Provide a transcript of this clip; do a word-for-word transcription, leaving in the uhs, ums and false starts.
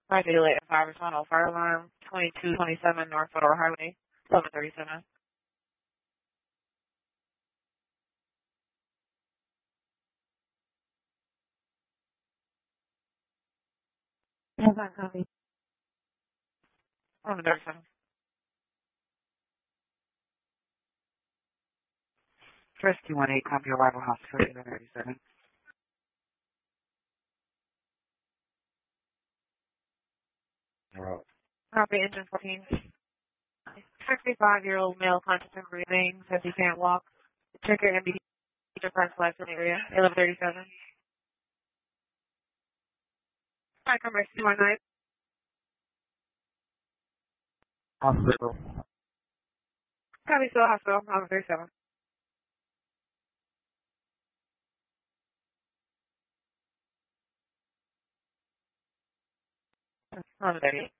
Five delay at five respond fire alarm twenty-two twenty-seven North Federal Highway eleven thirty-seven. Yes, I copy. eleven thirty-seven. First two one eight, copy arrival hospital eleven thirty-seven. Hello. Copy engine fourteen. sixty-five-year-old male conscious and breathing, says he can't walk. Check your M B D press life in the area, eleven thirty-seven. Hi, come back to my night. Hospital. Copy still hospital, eleven thirty-seven. eleven thirty-eight.